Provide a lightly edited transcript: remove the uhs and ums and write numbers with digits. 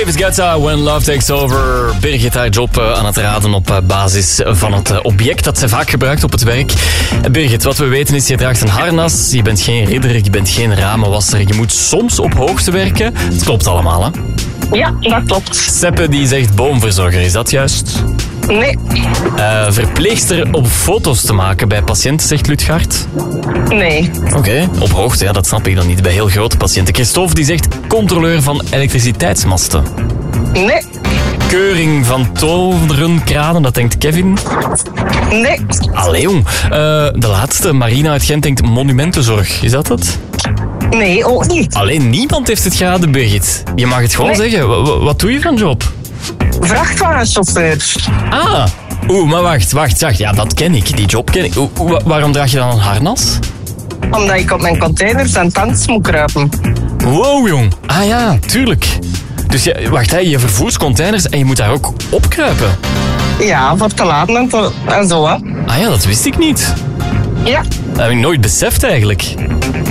David Guetta, When Love Takes Over. Birgit haar job aan het raden op basis van het object dat zij vaak gebruikt op het werk. Birgit, wat we weten is, je draagt een harnas, je bent geen ridder, je bent geen ramenwasser, je moet soms op hoogte werken. Het klopt allemaal, hè? Ja, dat klopt. Seppe die zegt boomverzorger, is dat juist? Nee. Verpleegster op foto's te maken bij patiënten, zegt Lutgaard? Nee. Oké, op hoogte, ja, dat snap ik dan niet bij heel grote patiënten. Christophe die zegt controleur van elektriciteitsmasten. Nee. Keuring van torenkranen, dat denkt Kevin. Nee. Allee jong. De laatste, Marina uit Gent denkt monumentenzorg, is dat het? Nee, ook niet. Alleen niemand heeft het geraden, Birgit. Je mag het gewoon zeggen. Wat doe je van job? Vrachtwagenchauffeur. Ah, maar wacht. Ja, dat ken ik. Die job ken ik. Waarom draag je dan een harnas? Omdat ik op mijn containers en tanks moet kruipen. Wow, jong. Ah ja, tuurlijk. Dus je vervoert containers en je moet daar ook opkruipen? Ja, voor te laden en zo, hè. Ah ja, dat wist ik niet. Ja. Dat heb ik nooit beseft eigenlijk.